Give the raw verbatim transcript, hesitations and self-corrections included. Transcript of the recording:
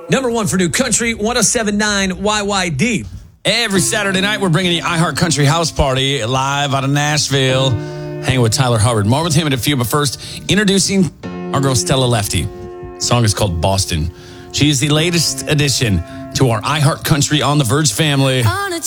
Number one for New Country, one oh seven point nine Y Y D. Every Saturday night, we're bringing the iHeart Country House Party live out of Nashville. Hanging with Tyler Hubbard. More with him in a few, but first, introducing our girl Stella Lefty. The song is called Boston. She is the latest addition to our iHeart Country on the Verge family. On a